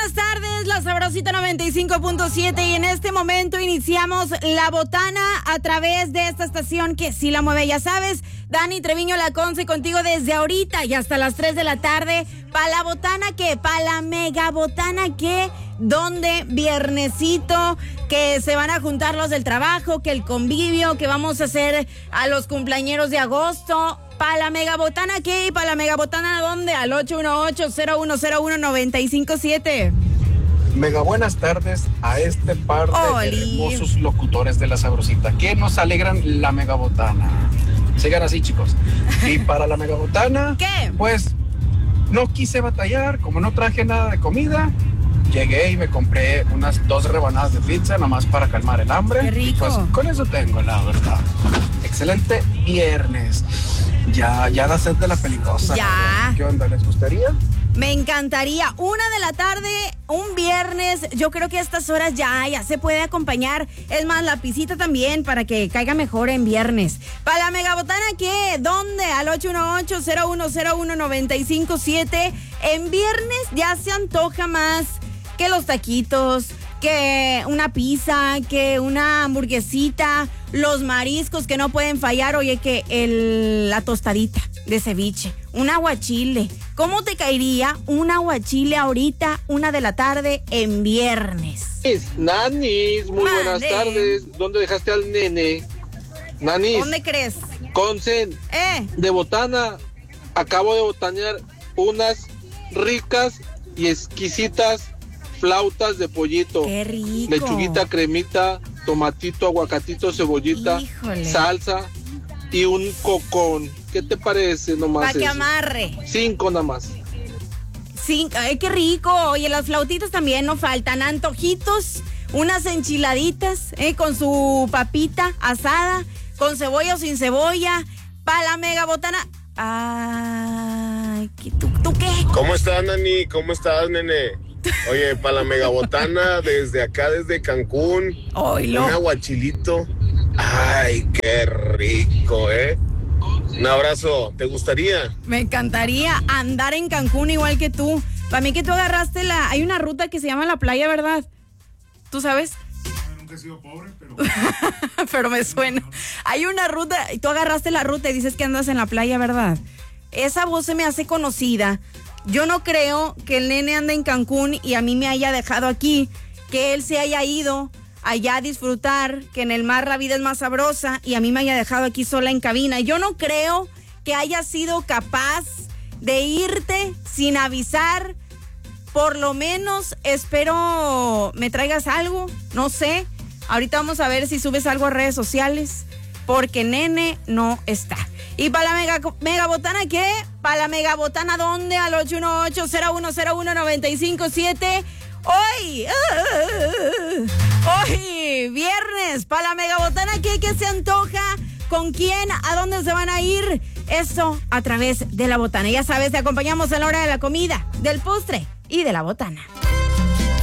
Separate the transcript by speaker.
Speaker 1: buenas tardes, la Sabrosita 95.7 y en este momento iniciamos La Botana a través de esta estación que sí la mueve, ya sabes. Dani Treviño La Conce contigo desde ahorita y hasta las 3 de la tarde. ¿Pa' la botana qué? ¿Pa' la mega botana qué? Donde viernesito, que se van a juntar los del trabajo, que el convivio, que vamos a hacer a los cumpleañeros de agosto. ¿Para la megabotana qué? ¿Para la megabotana dónde? Al 818-0101-957.
Speaker 2: Mega buenas tardes a este par de hermosos locutores de La Sabrosita que nos alegran la megabotana. Sigan así, chicos. Y para la megabotana,
Speaker 1: ¿qué?
Speaker 2: Pues no quise batallar, como no traje nada de comida. Llegué y me compré unas 2 rebanadas de pizza nomás para calmar el hambre.
Speaker 1: ¡Qué rico!
Speaker 2: Y pues con eso tengo, la verdad. Excelente viernes. Ya da sed de la peligrosa.
Speaker 1: Ya.
Speaker 2: ¿Qué onda? ¿Les gustaría?
Speaker 1: Me encantaría. 1 de la tarde, un viernes. Yo creo que a estas horas ya se puede acompañar. Es más, la pisita también para que caiga mejor en viernes. ¿Para la megabotana qué? ¿Dónde? Al 818-0101-957. En viernes ya se antoja más que los taquitos, que una pizza, que una hamburguesita, los mariscos que no pueden fallar. Oye, que la tostadita de ceviche, un aguachile. ¿Cómo te caería un aguachile ahorita, 1 de la tarde en viernes?
Speaker 3: Nanis, muy buenas tardes. ¿Dónde dejaste al nene? Nanis.
Speaker 1: ¿Dónde crees?
Speaker 3: Consen. De botana. Acabo de botanear unas ricas y exquisitas flautas de pollito.
Speaker 1: ¡Qué rico!
Speaker 3: Lechuguita, cremita, tomatito, aguacatito, cebollita,
Speaker 1: ¡Híjole!
Speaker 3: Salsa y un cocón. ¿Qué te parece nomás?
Speaker 1: Para que amarre.
Speaker 3: 5 nada más.
Speaker 1: 5, ¡ay, qué rico! Oye, las flautitas también no faltan. Antojitos, unas enchiladitas, con su papita asada, con cebolla o sin cebolla. Para la mega botana. Ay, ¿tú qué?
Speaker 4: ¿Cómo estás, Nani? ¿Cómo estás, nene? Oye, para la megabotana, desde acá, desde Cancún,
Speaker 1: Oilo.
Speaker 4: un aguachilito. Ay, qué rico, ¿eh? Un abrazo, ¿te gustaría?
Speaker 1: Me encantaría andar en Cancún igual que tú. Para mí que tú agarraste hay una ruta que se llama La Playa, ¿verdad? ¿Tú sabes?
Speaker 5: Nunca he sido pobre, pero...
Speaker 1: Pero me suena. Hay una ruta, y tú agarraste la ruta y dices que andas en la playa, ¿verdad? Esa voz se me hace conocida. Yo no creo que el nene ande en Cancún y a mí me haya dejado aquí, que él se haya ido allá a disfrutar, que en el mar la vida es más sabrosa y a mí me haya dejado aquí sola en cabina. Yo no creo que haya sido capaz de irte sin avisar. Por lo menos espero me traigas algo, no sé. Ahorita vamos a ver si subes algo a redes sociales, porque nene no está. ¿Y para la megabotana qué? ¿Para la megabotana dónde? Al 818-0101-957. Hoy, viernes, para la megabotana qué se antoja, con quién, a dónde se van a ir. Eso a través de La Botana. Ya sabes, te acompañamos a la hora de la comida, del postre y de la botana.